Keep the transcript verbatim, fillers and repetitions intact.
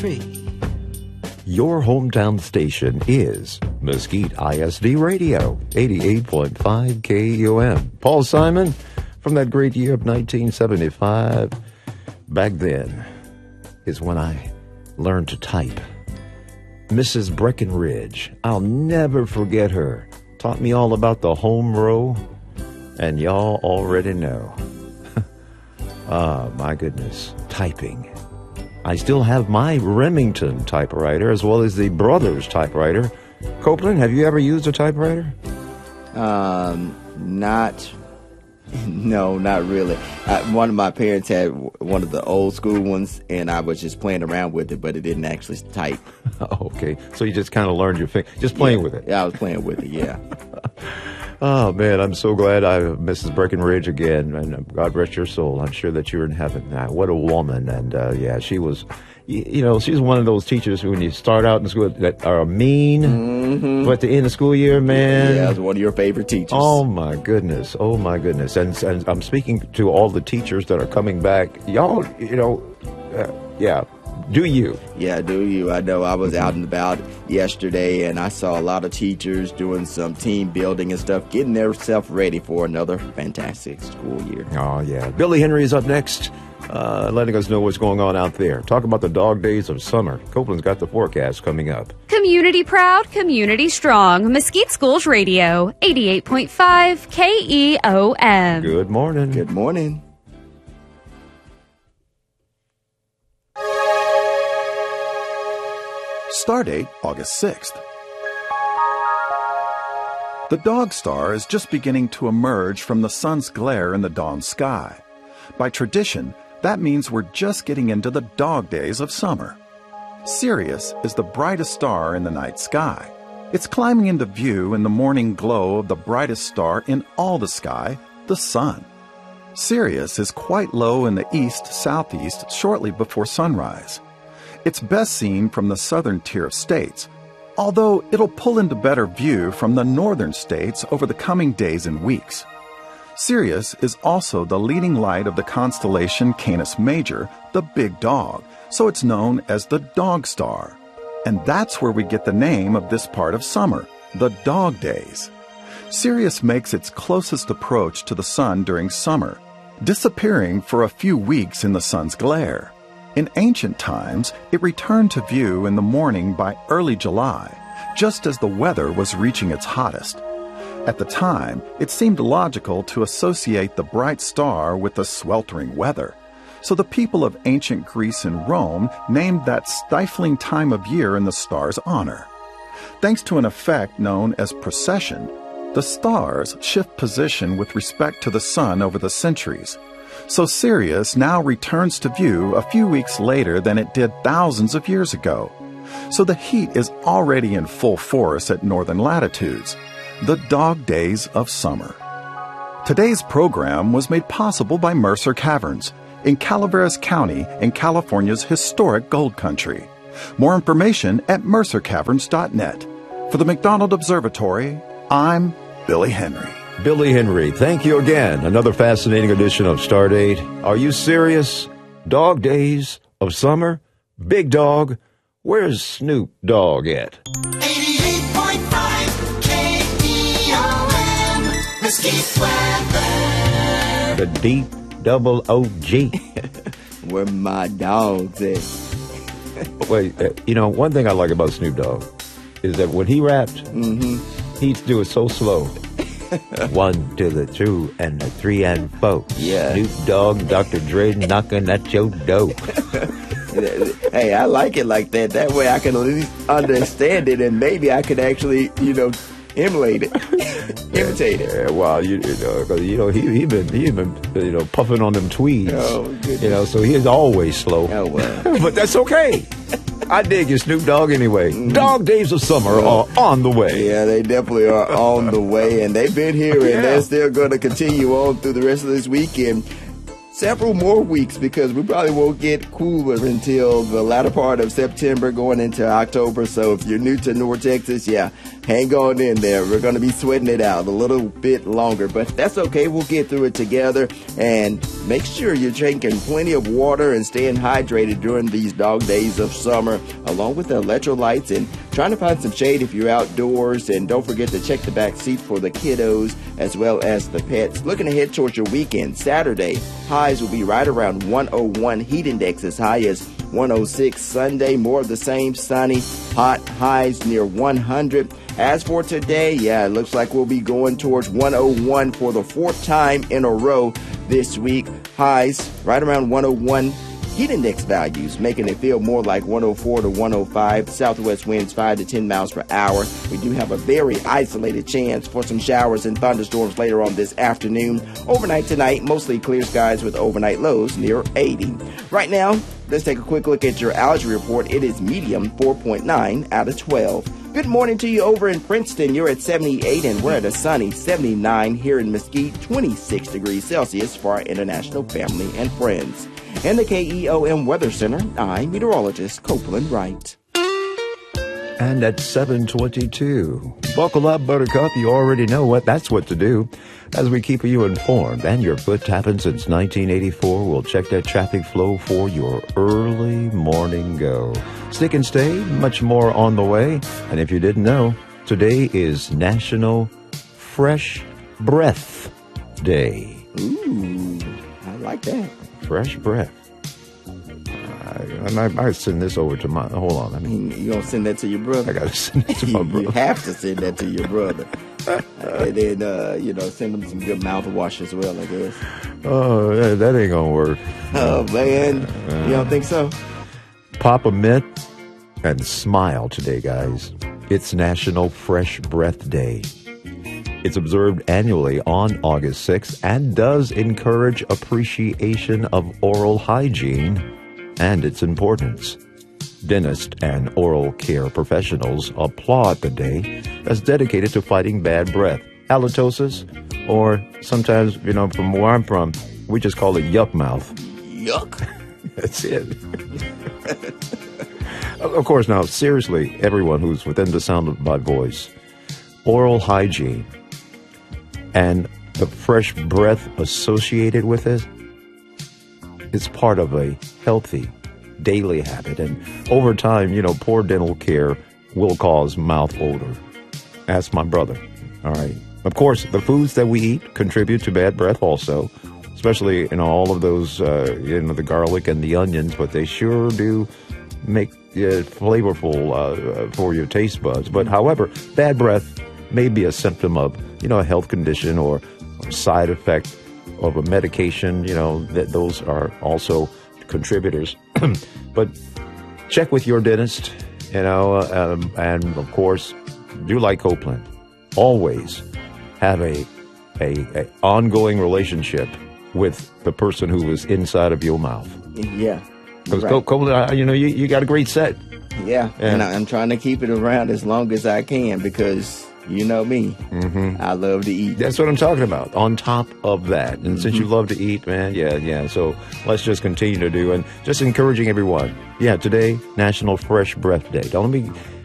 free. Your hometown station is Mesquite I S D Radio, eighty-eight point five K U M. Paul Simon, from that great year of nineteen seventy-five, back then is when I learned to type. Missus Breckenridge, I'll never forget her. Taught me all about the home row, and y'all already know. Ah, my goodness, typing. I still have my Remington typewriter as well as the Brothers typewriter. Copeland, have you ever used a typewriter? Um, not, no, not really. I, one of my parents had one of the old school ones, and I was just playing around with it, but it didn't actually type. Okay, so you just kind of learned your finger, just playing yeah. with it. Yeah, I was playing with it, yeah. Oh, man, I'm so glad I Missus Breckenridge again, and God rest your soul. I'm sure that you're in heaven now. What a woman, and, uh, yeah, she was, you, you know, she's one of those teachers who, when you start out in school, that are mean, mm-hmm. but at the end of the school year, man. Yeah, I was one of your favorite teachers. Oh, my goodness. Oh, my goodness. And, and I'm speaking to all the teachers that are coming back. Y'all, you know, uh, yeah. Do you? Yeah, do you? I know I was out and about yesterday, and I saw a lot of teachers doing some team building and stuff, getting themselves ready for another fantastic school year. Oh, yeah. Billy Henry is up next, uh, letting us know what's going on out there. Talk about the dog days of summer. Copeland's got the forecast coming up. Community proud, community strong. Mesquite Schools Radio, eighty-eight point five K E O M. Good morning. Good morning. Stardate, August sixth. The dog star is just beginning to emerge from the sun's glare in the dawn sky. By tradition, that means we're just getting into the dog days of summer. Sirius is the brightest star in the night sky. It's climbing into view in the morning glow of the brightest star in all the sky, the sun. Sirius is quite low in the east-southeast shortly before sunrise. It's best seen from the southern tier of states, although it'll pull into better view from the northern states over the coming days and weeks. Sirius is also the leading light of the constellation Canis Major, the Big Dog, so it's known as the Dog Star. And that's where we get the name of this part of summer, the Dog Days. Sirius makes its closest approach to the sun during summer, disappearing for a few weeks in the sun's glare. In ancient times, it returned to view in the morning by early July, just as the weather was reaching its hottest. At the time, it seemed logical to associate the bright star with the sweltering weather, so the people of ancient Greece and Rome named that stifling time of year in the star's honor. Thanks to an effect known as precession, the stars shift position with respect to the sun over the centuries. So Sirius now returns to view a few weeks later than it did thousands of years ago. So the heat is already in full force at northern latitudes, the dog days of summer. Today's program was made possible by Mercer Caverns in Calaveras County in California's historic gold country. More information at mercer caverns dot net. For the McDonald Observatory, I'm Billy Henry. Billy Henry, thank you again. Another fascinating edition of Stardate. Are you serious? Dog days of summer? Big Dog? Where's Snoop Dogg at? eighty-eight point five K E O M, Mesquite weather. The deep double O G. Where my dogs at? Wait, uh, you know, one thing I like about Snoop Dogg is that when he rapped, mm-hmm. he'd do it so slow. One to the two and the three and four. Yeah. Snoop Dogg, Doctor Dre knocking at your door. Hey, I like it like that. That way I can at least understand it, and maybe I could actually, you know, emulate it, imitate it. Yeah, well, you, you know, cause, you know, he he been he been you know puffing on them tweeds. Oh, goodness. You know, so he's always slow. Oh well, but that's okay. I dig your Snoop Dogg anyway. Mm-hmm. Dog days of summer are on the way. Yeah, they definitely are on the way, and they've been here, and yeah. they're still going to continue on through the rest of this weekend. several more weeks because we probably won't get cooler until the latter part of September going into October. So if you're new to North Texas, yeah, hang on in there. We're going to be sweating it out a little bit longer, but that's okay. We'll get through it together, and make sure you're drinking plenty of water and staying hydrated during these dog days of summer, along with the electrolytes, and trying to find some shade if you're outdoors. And don't forget to check the back seat for the kiddos as well as the pets. Looking ahead towards your weekend, Saturday, highs will be right around one oh one. Heat index as high as one oh six. Sunday, more of the same, sunny, hot, highs near one hundred. As for today, yeah, it looks like we'll be going towards one oh one for the fourth time in a row this week. Highs right around one oh one. Heat index values making it feel more like one oh four to one oh five. Southwest winds five to ten miles per hour. We do have a very isolated chance for some showers and thunderstorms later on this afternoon. Overnight tonight, mostly clear skies with overnight lows near eighty. Right now, let's take a quick look at your allergy report. It is medium, four point nine out of twelve. Good morning to you over in Princeton. You're at seventy-eight, and we're at a sunny seventy-nine here in Mesquite, twenty-six degrees Celsius for our international family and friends. In the K E O M Weather Center, I'm meteorologist Copeland Wright. And at seven twenty-two, buckle up, Buttercup. You already know what that's what to do. As we keep you informed and your foot tapping since nineteen eighty-four, we'll check that traffic flow for your early morning go. Stick and stay, much more on the way. And if you didn't know, today is National Fresh Breath Day. Ooh, I like that. Fresh breath. I, I, I send this over to my. Hold on. I mean, You gonna send that to your brother? I gotta send it to my brother. You have to send that to your brother. And then, uh, you know, send him some good mouthwash as well, I guess. Oh, that, that ain't gonna work. Oh, man. You don't think so? Pop a mint and smile today, guys. It's National Fresh Breath Day. It's observed annually on August sixth and does encourage appreciation of oral hygiene and its importance. Dentists and oral care professionals applaud the day as dedicated to fighting bad breath, halitosis, or sometimes, you know, from where I'm from, we just call it yuck mouth. Yuck. That's it. Of course, now, seriously, everyone who's within the sound of my voice, oral hygiene and the fresh breath associated with it is part of a healthy daily habit. And over time, you know, poor dental care will cause mouth odor. Ask my brother. All right. Of course, the foods that we eat contribute to bad breath also, especially, you know, all of those, uh, you know, the garlic and the onions, but they sure do make it flavorful uh, for your taste buds. But however, bad breath may be a symptom of, you know, a health condition or, or side effect of a medication. You know, that those are also contributors. But check with your dentist, you know, um, and of course, do like Copeland. Always have a, a, a ongoing relationship with the person who is inside of your mouth. Yeah. Because Right. Copeland, you know, you, you got a great set. Yeah, Yeah. and I, I'm trying to keep it around as long as I can because you know me. Mm-hmm. I love to eat. That's what I'm talking about. On top of that, and since you love to eat, man, yeah, yeah. So let's just continue to do, and just encouraging everyone. Yeah, today, National Fresh Breath Day. Don't let me